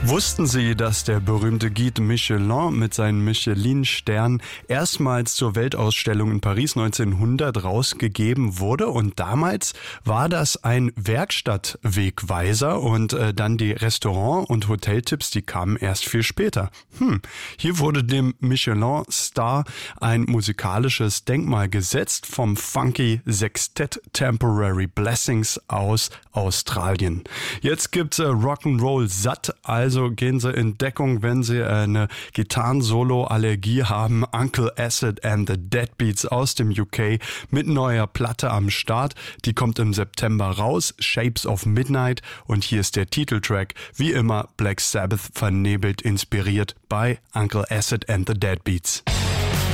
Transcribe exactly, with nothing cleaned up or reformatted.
Wussten Sie, dass der berühmte Guide Michelin mit seinen Michelin-Sternen erstmals zur Weltausstellung in Paris neunzehnhundert rausgegeben wurde? Und damals war das ein Werkstattwegweiser und äh, dann die Restaurant- und Hoteltipps, die kamen erst viel später. Hm, hier wurde dem Michelin-Star ein musikalisches Denkmal gesetzt vom Funky Sextet Temporary Blessings aus Australien. Jetzt gibt's äh, Rock'n'Roll satt, also Also gehen Sie in Deckung, wenn Sie eine Gitarren-Solo-Allergie haben. Uncle Acid and the Deadbeats aus dem U K mit neuer Platte am Start. Die kommt im September raus, Shapes of Midnight. Und hier ist der Titeltrack, wie immer Black Sabbath vernebelt, inspiriert bei Uncle Acid and the Deadbeats.